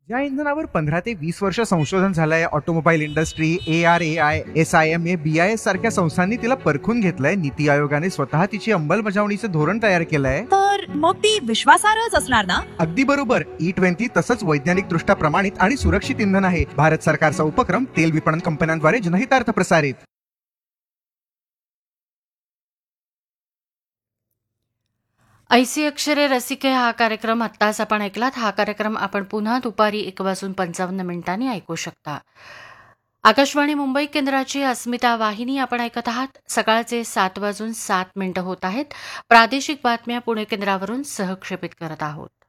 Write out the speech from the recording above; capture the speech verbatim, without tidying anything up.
ज्या इंधनावर पंधरा ते वीस वर्ष संशोधन झालंय, automobile industry, A R A I, S I M A, B I S सारख्या संस्थांनी तिला परखून घेतलंय. नीती आयोगाने स्वतः तिची अंमलबजावणीचं धोरण तयार केलंय. तर मग ती विश्वासार्हच असणार ना? अगदी बरोबर. ई ट्वेंटी तसंच वैज्ञानिक दृष्ट्या प्रमाणित आणि सुरक्षित इंधन आहे. भारत सरकारचा उपक्रम तेल विपणन कंपन्यांद्वारे जनहितार्थ प्रसारित. ऐसी अक्षरे रसिके हा कार्यक्रम आत्ताच आपण ऐकलात. हा कार्यक्रम आपण पुन्हा दुपारी एक वाजून पंचावन्न मिनिटांनी ऐकू शकता. आकाशवाणी मुंबई केंद्राची अस्मिता वाहिनी आपण ऐकत आहात. सकाळचे सात वाजून सात मिनिटं होत आहेत. प्रादेशिक बातम्या पुणे केंद्रावरून सहक्षेपित करत आहोत.